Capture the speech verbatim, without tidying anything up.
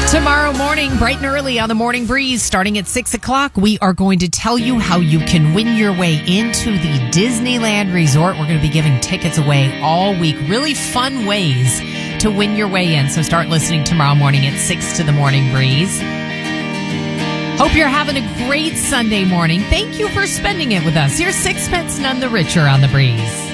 Tomorrow morning, bright and early on the Morning Breeze, starting at six o'clock, we are going to tell you how you can win your way into the Disneyland Resort. We're going to be giving tickets away all week. Really fun ways to win your way in. So start listening tomorrow morning at six to the Morning Breeze. Hope you're having a great Sunday morning. Thank you for spending it with us. You're sixpence none the richer on the Breeze.